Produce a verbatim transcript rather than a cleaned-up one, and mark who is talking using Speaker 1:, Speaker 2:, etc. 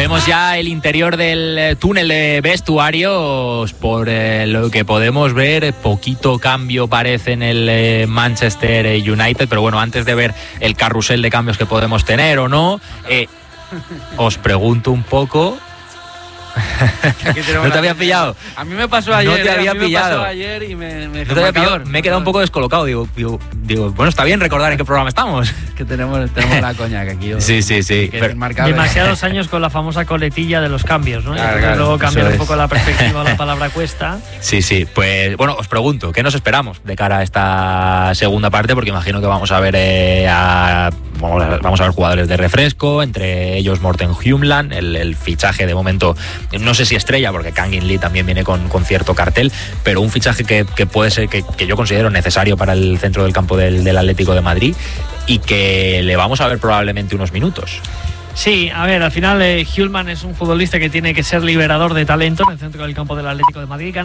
Speaker 1: vemos ya el interior del túnel de vestuarios. Por eh, lo que podemos ver, poquito cambio parece en el eh, Manchester United, pero bueno, antes de ver el carrusel de cambios que podemos tener o no, eh, os pregunto un poco. ¿No te había pillado?
Speaker 2: A mí me pasó ayer.
Speaker 1: No te había
Speaker 2: a mí me
Speaker 1: pillado.
Speaker 2: pasó ayer y me, me,
Speaker 1: no te había pillado. Me he quedado un poco descolocado. Digo, digo, digo, bueno, está bien recordar en qué programa estamos.
Speaker 2: Que tenemos, tenemos la coña que aquí. Yo,
Speaker 1: sí, sí, sí.
Speaker 2: Que
Speaker 1: pero,
Speaker 3: demasiados años con la famosa coletilla de los cambios, ¿no?
Speaker 1: Claro,
Speaker 3: y
Speaker 1: claro,
Speaker 3: luego cambiar un
Speaker 1: es.
Speaker 3: poco la perspectiva, la palabra cuesta.
Speaker 1: Sí, sí. Pues bueno, os pregunto, ¿qué nos esperamos de cara a esta segunda parte? Porque imagino que vamos a ver eh, a, vamos a ver jugadores de refresco, entre ellos Morten Hjulmand, el, el fichaje de momento, no sé si estrella, porque Kangin Lee también viene con, con cierto cartel, pero un fichaje que, que puede ser, que, que yo considero necesario para el centro del campo del, del Atlético de Madrid y que le vamos a ver probablemente unos minutos.
Speaker 3: Sí, a ver, al final eh, Hjulmand es un futbolista que tiene que ser liberador de talento en el centro del campo del Atlético de Madrid.